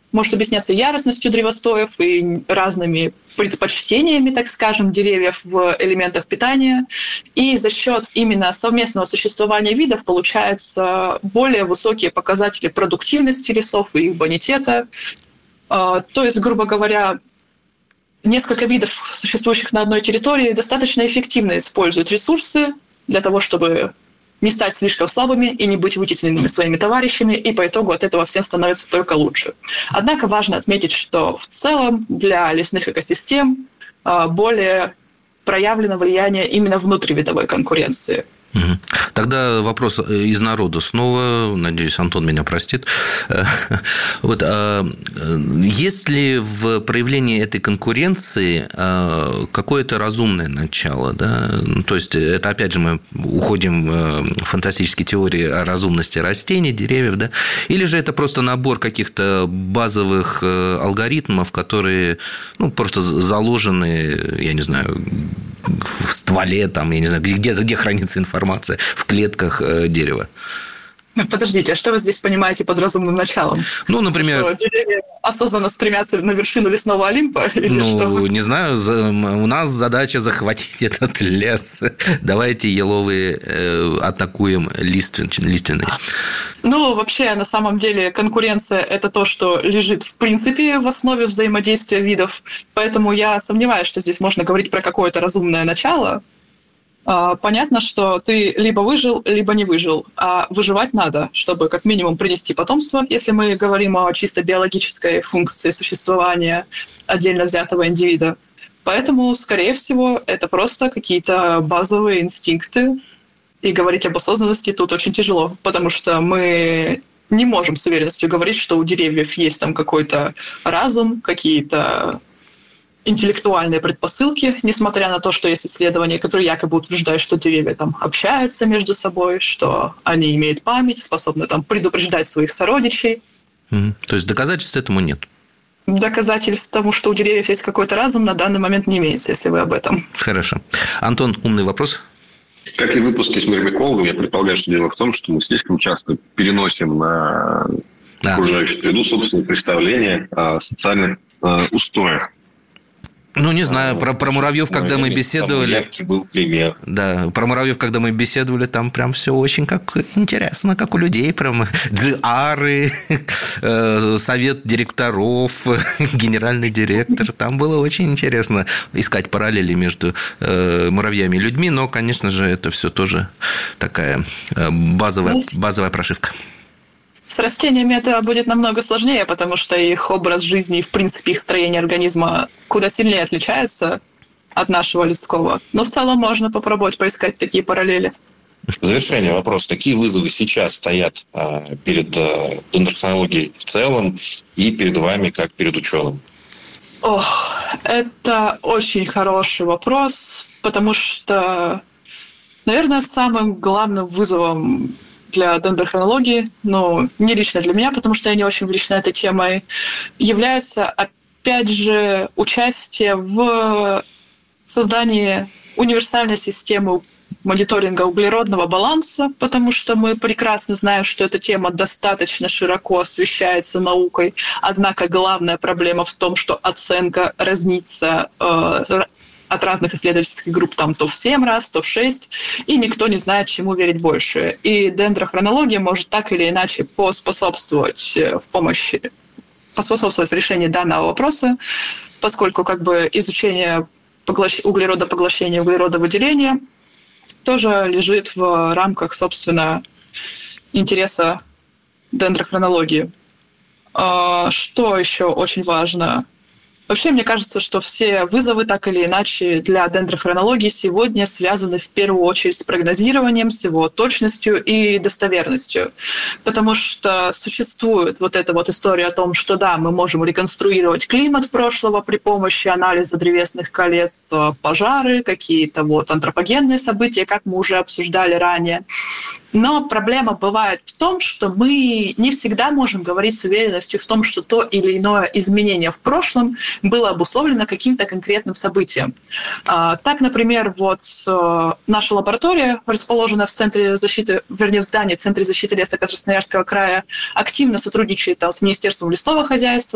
может объясняться яростностью древостоев и разными предпочтениями, так скажем, деревьев в элементах питания. И за счет именно совместного существования видов получаются более высокие показатели продуктивности лесов и их бонитета. То есть, грубо говоря, несколько видов, существующих на одной территории, достаточно эффективно используют ресурсы для того, чтобы не стать слишком слабыми и не быть вытесненными своими товарищами, и по итогу от этого всем становится только лучше. Однако важно отметить, что в целом для лесных экосистем более проявлено влияние именно внутривидовой конкуренции. Тогда вопрос из народа снова, надеюсь, Антон меня простит. Вот, есть ли в проявлении этой конкуренции какое-то разумное начало? Да? То есть, это опять же мы уходим в фантастические теории о разумности растений, деревьев, да? Или же это просто набор каких-то базовых алгоритмов, которые просто заложены, я не знаю, в стволе, там, я не знаю, где хранится информация, в клетках дерева. Подождите, а что вы здесь понимаете под разумным началом? Например... Что деревья осознанно стремятся на вершину лесного Олимпа? Или что? Не знаю, у нас задача захватить этот лес. Давайте еловые атакуем лиственные. Вообще, на самом деле, конкуренция – это то, что лежит, в принципе, в основе взаимодействия видов. Поэтому я сомневаюсь, что здесь можно говорить про какое-то разумное начало. Понятно, что ты либо выжил, либо не выжил. А выживать надо, чтобы как минимум принести потомство, если мы говорим о чисто биологической функции существования отдельно взятого индивида. Поэтому, скорее всего, это просто какие-то базовые инстинкты. И говорить об осознанности тут очень тяжело, потому что мы не можем с уверенностью говорить, что у деревьев есть там какой-то разум, какие-то интеллектуальные предпосылки, несмотря на то, что есть исследования, которые якобы утверждают, что деревья там общаются между собой, что они имеют память, способны там предупреждать своих сородичей. То есть доказательств этому нет? Доказательств тому, что у деревьев есть какой-то разум, на данный момент не имеется, если вы об этом. Хорошо. Антон, умный вопрос? Как и в выпуске с Мирмиколовым, я предполагаю, что дело в том, что мы слишком часто переносим на окружающую среду собственные представления о социальных устоях. Не знаю, про муравьев, когда мы беседовали... Яркий был пример. Да, про муравьев, когда мы беседовали, там прям все очень как интересно, как у людей. Прям GR, совет директоров, генеральный директор. Там было очень интересно искать параллели между муравьями и людьми, но, конечно же, это все тоже такая базовая прошивка. С растениями это будет намного сложнее, потому что их образ жизни и, в принципе, их строение организма куда сильнее отличается от нашего людского. Но в целом можно попробовать поискать такие параллели. В завершение вопрос. Какие вызовы сейчас стоят перед дендрохронологией в целом и перед вами, как перед ученым? Это очень хороший вопрос, потому что, наверное, самым главным вызовом для дендрохронологии, не лично для меня, потому что я не очень увлечена этой темой, является, опять же, участие в создании универсальной системы мониторинга углеродного баланса, потому что мы прекрасно знаем, что эта тема достаточно широко освещается наукой. Однако главная проблема в том, что оценка разнится от разных исследовательских групп там то в 7 раз, то в 6, и никто не знает, чему верить больше. И дендрохронология может так или иначе поспособствовать в решении данного вопроса, поскольку изучение углеродопоглощения и углеродовыделения тоже лежит в рамках, собственно, интереса дендрохронологии. Что еще очень важно? Вообще, мне кажется, что все вызовы, так или иначе, для дендрохронологии сегодня связаны в первую очередь с прогнозированием, с его точностью и достоверностью. Потому что существует эта история о том, что да, мы можем реконструировать климат прошлого при помощи анализа древесных колец, пожары, какие-то антропогенные события, как мы уже обсуждали ранее. Но проблема бывает в том, что мы не всегда можем говорить с уверенностью в том, что то или иное изменение в прошлом было обусловлено каким-то конкретным событием. Так, например, наша лаборатория, расположена в в здании Центра защиты леса Красноярского края, активно сотрудничает с Министерством лесного хозяйства,